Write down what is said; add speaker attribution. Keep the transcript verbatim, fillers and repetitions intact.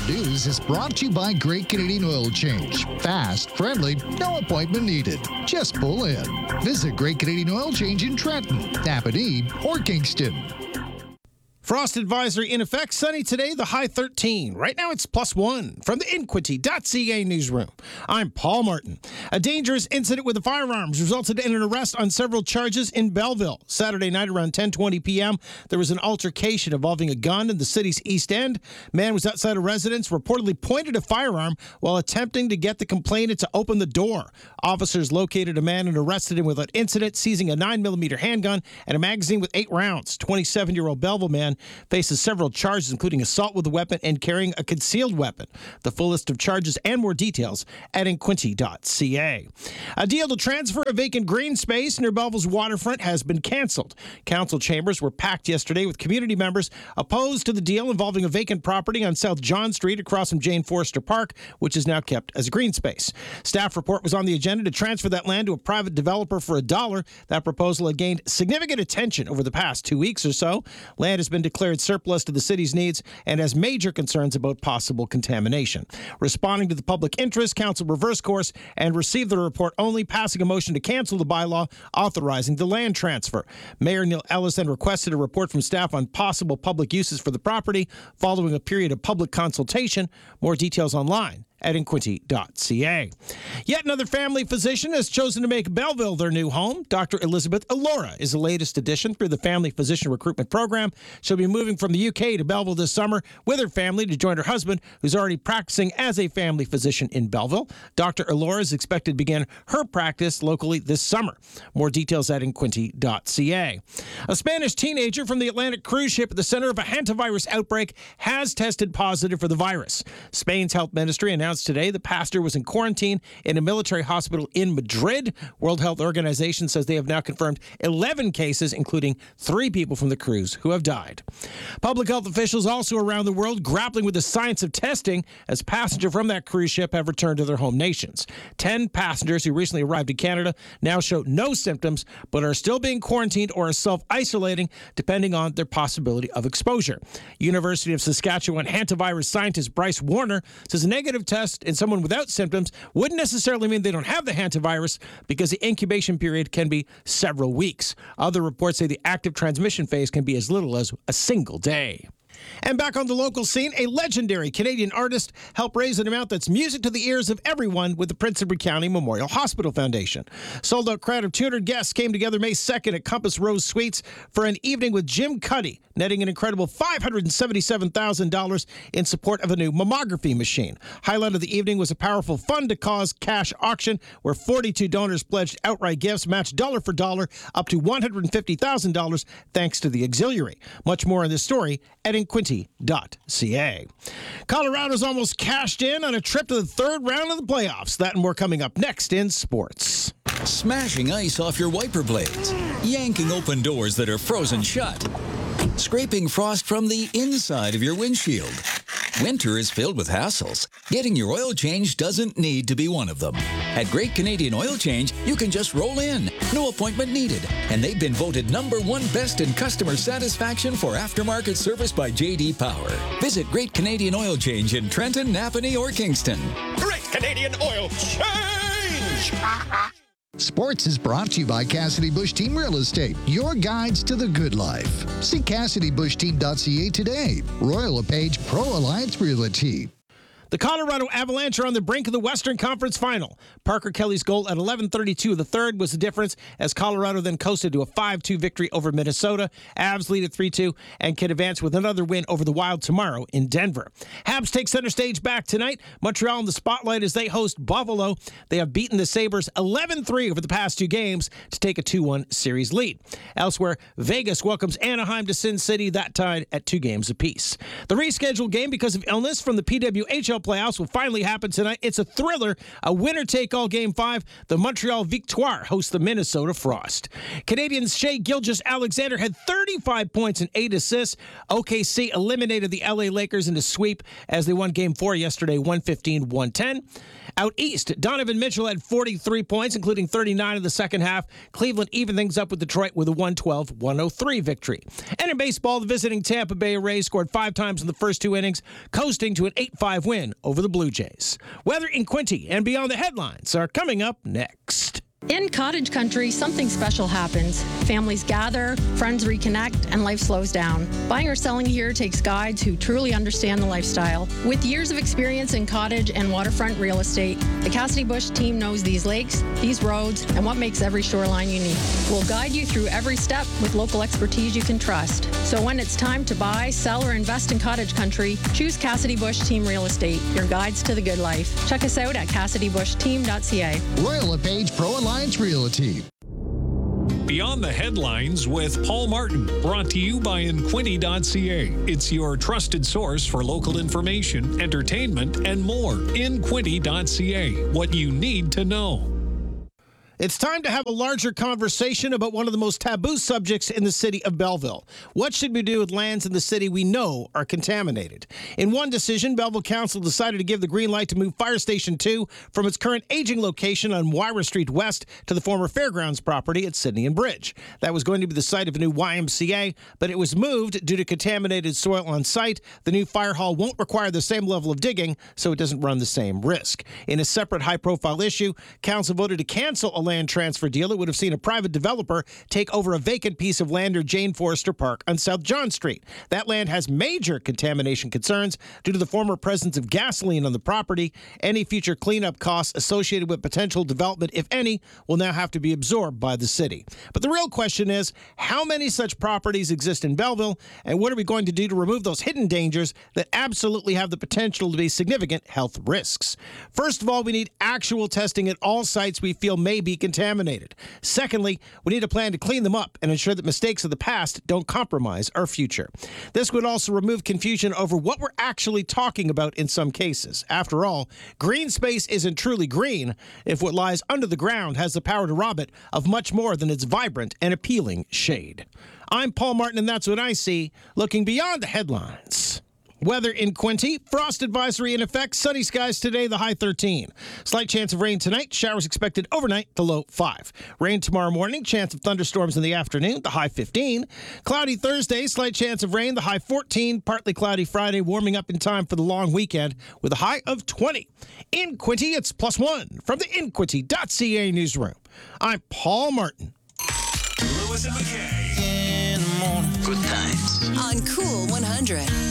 Speaker 1: News is brought to you by Great Canadian Oil Change. Fast, friendly, no appointment needed. Just pull in. Visit Great Canadian Oil Change in Trenton, Napanee, or Kingston.
Speaker 2: Frost advisory in effect. Sunny today, the high thirteen. Right now it's plus one. From the Inquity dot C A newsroom, I'm Paul Martin. A dangerous incident with the firearms resulted in an arrest on several charges in Belleville. Saturday night around ten twenty p.m., there was an altercation involving a gun in the city's East End. Man was outside a residence, reportedly pointed a firearm while attempting to get the complainant to open the door. Officers located a man and arrested him without incident, seizing a nine millimeter handgun and a magazine with eight rounds. twenty-seven-year-old Belleville man faces several charges, including assault with a weapon and carrying a concealed weapon. The full list of charges and more details at Inquity dot C A. A deal to transfer a vacant green space near Belleville's waterfront has been canceled. Council chambers were packed yesterday with community members opposed to the deal involving a vacant property on South John Street across from Jane Forster Park, which is now kept as a green space. Staff report was on the agenda to transfer that land to a private developer for a dollar. That proposal had gained significant attention over the past two weeks or so. Land has been declared surplus to the city's needs and has major concerns about possible contamination. Responding to the public interest, Council reversed course and received the report only, passing a motion to cancel the bylaw authorizing the land transfer. Mayor Neil Ellis then requested a report from staff on possible public uses for the property following a period of public consultation. More details online at Inquity dot C A. Yet another family physician has chosen to make Belleville their new home. Doctor Elizabeth Alora is the latest addition through the Family Physician Recruitment Program. She'll be moving from the U K to Belleville this summer with her family to join her husband, who's already practicing as a family physician in Belleville. Doctor Alora is expected to begin her practice locally this summer. More details at Inquity dot C A. A Spanish teenager from the Atlantic cruise ship at the center of a hantavirus outbreak has tested positive for the virus. Spain's health ministry announced today the pastor was in quarantine in a military hospital in Madrid. World Health Organization says they have now confirmed eleven cases, including three people from the cruise who have died. Public health officials also around the world grappling with the science of testing as passengers from that cruise ship have returned to their home nations. Ten passengers who recently arrived in Canada now show no symptoms but are still being quarantined or are self-isolating depending on their possibility of exposure. University of Saskatchewan hantavirus scientist Bryce Warner says a negative test in someone without symptoms wouldn't necessarily mean they don't have the hantavirus because the incubation period can be several weeks. Other reports say the active transmission phase can be as little as a single day. And back on the local scene, a legendary Canadian artist helped raise an amount that's music to the ears of everyone with the Prince Edward County Memorial Hospital Foundation. Sold-out crowd of two hundred guests came together May second at Compass Rose Suites for an evening with Jim Cuddy, netting an incredible five hundred seventy-seven thousand dollars in support of a new mammography machine. Highlight of the evening was a powerful fund-to-cause cash auction where forty-two donors pledged outright gifts matched dollar for dollar up to one hundred fifty thousand dollars thanks to the auxiliary. Much more in this story at Inquity dot C A. Colorado's almost cashed in on a trip to the third round of the playoffs. That and more coming up next in sports.
Speaker 3: Smashing ice off your wiper blades. Yanking open doors that are frozen shut. Scraping frost from the inside of your windshield. Winter is filled with hassles. Getting your oil change doesn't need to be one of them. At Great Canadian Oil Change, you can just roll in. No appointment needed. And they've been voted number one best in customer satisfaction for aftermarket service by J D Power. Visit Great Canadian Oil Change in Trenton, Napanee, or Kingston.
Speaker 4: Great Canadian Oil Change!
Speaker 1: Sports is brought to you by Cassidy Bush Team Real Estate, your guides to the good life. See Cassidy Bush Team dot C A today. Royal LePage Pro Alliance Realty.
Speaker 2: The Colorado Avalanche are on the brink of the Western Conference Final. Parker Kelly's goal at eleven thirty-two of the third was the difference as Colorado then coasted to a five two victory over Minnesota. Avs lead at three two and can advance with another win over the Wild tomorrow in Denver. Habs take center stage back tonight. Montreal in the spotlight as they host Buffalo. They have beaten the Sabres eleven three over the past two games to take a two one series lead. Elsewhere, Vegas welcomes Anaheim to Sin City, that tied at two games apiece. The rescheduled game because of illness from the P W H L H L playoffs will finally happen tonight. It's a thriller, a winner-take-all Game five. The Montreal Victoire hosts the Minnesota Frost. Canadians Shai Gilgeous-Alexander had thirty-five points and eight assists. O K C eliminated the L A Lakers in a sweep as they won Game four yesterday, one fifteen to one ten. Out east, Donovan Mitchell had forty-three points, including thirty-nine in the second half. Cleveland evened things up with Detroit with a one twelve to one oh three victory. And in baseball, the visiting Tampa Bay Rays scored five times in the first two innings, coasting to an eight five win over the Blue Jays. Weather in Quinte and beyond the headlines are coming up next.
Speaker 5: In cottage country, something special happens. Families gather, friends reconnect, and life slows down. Buying or selling here takes guides who truly understand the lifestyle. With years of experience in cottage and waterfront real estate, the Cassidy Bush team knows these lakes, these roads, and what makes every shoreline unique. We'll guide you through every step with local expertise you can trust. So when it's time to buy, sell, or invest in cottage country, choose Cassidy Bush Team Real Estate, your guides to the good life. Check us out at cassidy bush team dot c a.
Speaker 1: Royal LePage Pro Alliance Realty.
Speaker 6: Beyond the Headlines with Paul Martin, brought to you by in quinte dot c a. It's your trusted source for local information, entertainment, and more. in quinte dot c a. What you need to know.
Speaker 2: It's time to have a larger conversation about one of the most taboo subjects in the city of Belleville. What should we do with lands in the city we know are contaminated? In one decision, Belleville Council decided to give the green light to move Fire Station two from its current aging location on Wyra Street West to the former Fairgrounds property at Sydney and Bridge. That was going to be the site of a new Y M C A, but it was moved due to contaminated soil on site. The new fire hall won't require the same level of digging, so it doesn't run the same risk. In a separate high-profile issue, Council voted to cancel a land transfer deal that would have seen a private developer take over a vacant piece of land near Jane Forrester Park on South John Street. That land has major contamination concerns due to the former presence of gasoline on the property. Any future cleanup costs associated with potential development, if any, will now have to be absorbed by the city. But the real question is, how many such properties exist in Belleville, and what are we going to do to remove those hidden dangers that absolutely have the potential to be significant health risks? First of all, we need actual testing at all sites we feel may be contaminated. Secondly, we need a plan to clean them up and ensure that mistakes of the past don't compromise our future. This would also remove confusion over what we're actually talking about in some cases. After all, green space isn't truly green if what lies under the ground has the power to rob it of much more than its vibrant and appealing shade. I'm Paul Martin, and that's what I see, looking beyond the headlines. Weather in Quinte, frost advisory in effect, sunny skies today, the high thirteen. Slight chance of rain tonight, showers expected overnight, the low five. Rain tomorrow morning, chance of thunderstorms in the afternoon, the high fifteen. Cloudy Thursday, slight chance of rain, the high fourteen. Partly cloudy Friday, warming up in time for the long weekend with a high of twenty. In Quinte, it's plus one from the in quinte dot c a newsroom. I'm Paul Martin.
Speaker 4: Lewis and McKay.
Speaker 7: In the morning. Good times.
Speaker 8: On Cool one hundred.